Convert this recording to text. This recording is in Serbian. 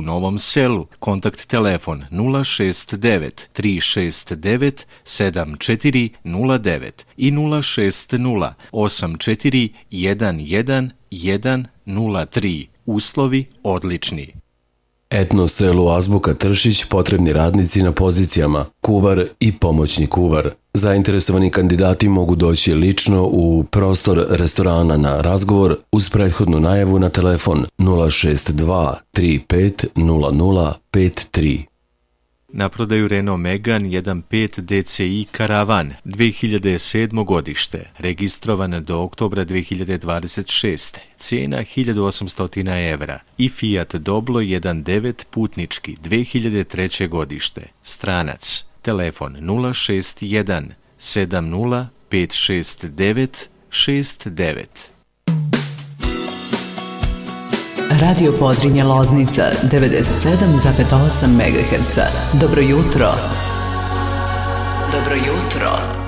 Novom Selu. Kontakt telefon 069 369 7409 i 060 84 11 103. Uslovi odlični. Etno selo Azbuka Tršić, potrebni radnici na pozicijama kuvar i pomoćni kuvar. Zainteresovani kandidati mogu doći lično u prostor restorana na razgovor uz prethodnu najavu na telefon 062 35 00 53. Na prodaju Renault Megane 1.5 DCI Karavan, 2007. godište, registrovan do oktobra 2026. Cijena 1800 evra i Fiat Doblo 1.9 putnički, 2003. godište, stranac, telefon 061 70 569 69. Radio Podrinje Loznica 97,8 MHz. Dobro jutro. Dobro jutro.